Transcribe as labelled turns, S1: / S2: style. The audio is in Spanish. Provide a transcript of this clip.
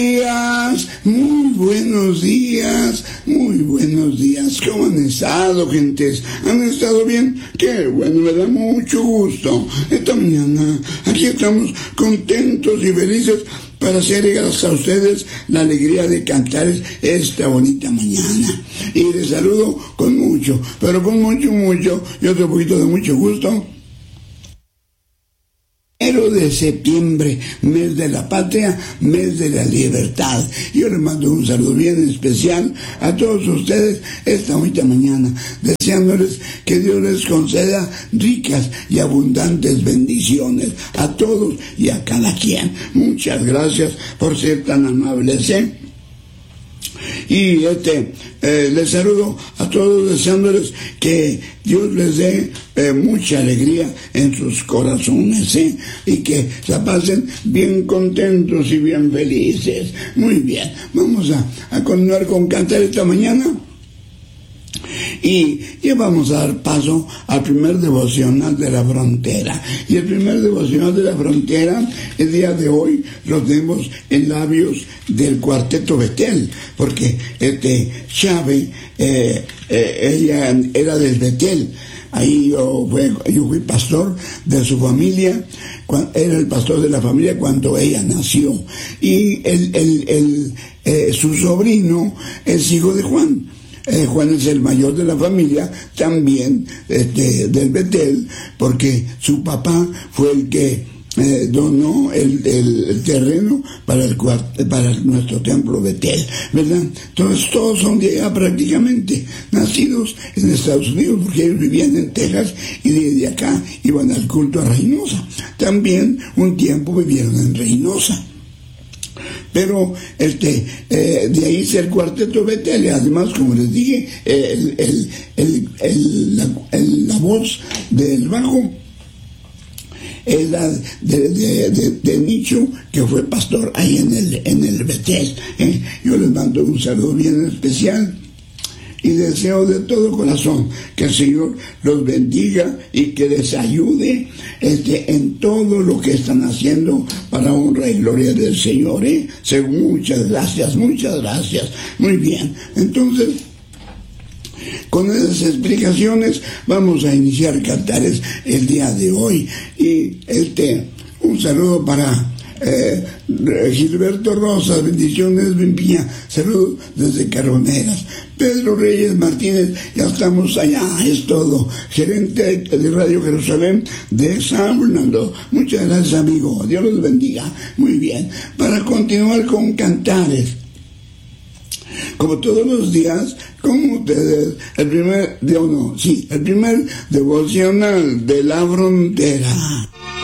S1: Muy buenos días, muy buenos días. ¿Cómo han estado, gentes? ¿Han estado bien? Qué bueno, me da mucho gusto. Esta mañana aquí estamos contentos y felices para hacer llegar a ustedes la alegría de cantar esta bonita mañana. Y les saludo con mucho, pero con mucho y otro poquito de mucho gusto. 1 de septiembre, mes de la patria, mes de la libertad. Yo les mando un saludo bien especial a todos ustedes esta bonita mañana, deseándoles que Dios les conceda ricas y abundantes bendiciones a todos y a cada quien. Muchas gracias por ser tan amables, Y les saludo a todos deseándoles que Dios les dé mucha alegría en sus corazones, y que la pasen bien contentos y bien felices. Muy bien, vamos a continuar con cantar esta mañana. Y ya vamos a dar paso al primer devocional de la frontera. Y el primer devocional de la frontera, el día de hoy, lo tenemos en labios del Cuarteto Betel, porque Chávez, ella era del Betel. Ahí yo fui pastor de su familia, era el pastor de la familia cuando ella nació. Y su sobrino es hijo de Juan. Juan es el mayor de la familia, también del Betel, porque su papá fue el que donó el terreno para nuestro templo Betel, ¿verdad? Entonces todos son de allá prácticamente, nacidos en Estados Unidos, porque ellos vivían en Texas y desde acá iban al culto a Reynosa. También un tiempo vivieron en Reynosa. Pero de ahí es el Cuarteto Betel. Además, como les dije, la voz del bajo es la de Nicho, que fue pastor ahí en el Betel. Yo les mando un saludo bien especial y deseo de todo corazón que el Señor los bendiga y que les ayude en todo lo que están haciendo para honra y gloria del Señor. Muchas gracias. Muy bien, entonces con esas explicaciones vamos a iniciar cantares el día de hoy. Y un saludo para Gilberto Rosas, bendiciones, Bimpía, saludos desde Carboneras. Pedro Reyes Martínez, ya estamos allá, es todo. Gerente de Radio Jerusalén de San Fernando. Muchas gracias, amigo, Dios los bendiga. Muy bien, para continuar con cantares, como todos los días, con ustedes, el primer devocional de la frontera.